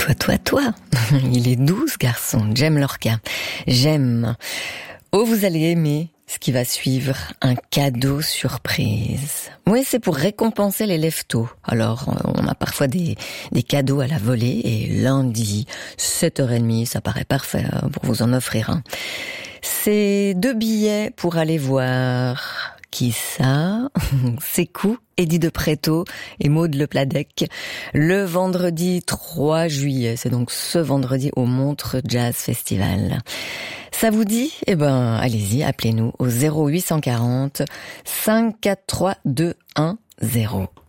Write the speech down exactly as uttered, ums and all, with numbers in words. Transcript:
Toi, toi, toi. Il est doux ce garçon. J'aime Lorca. J'aime. Oh, vous allez aimer ce qui va suivre. Un cadeau surprise. Oui, c'est pour récompenser les lève-tôt. Alors, on a parfois des, des cadeaux à la volée. Et lundi, sept heures trente, ça paraît parfait pour vous en offrir un. C'est deux billets pour aller voir... Qui ça? C'est Cou, Eddie de Préto et Maud Le Pladec. Le vendredi trois juillet, c'est donc ce vendredi au Montreux Jazz Festival. Ça vous dit? Eh ben, allez-y, appelez-nous au zéro huit cent quarante cinq quatre trois deux un zéro.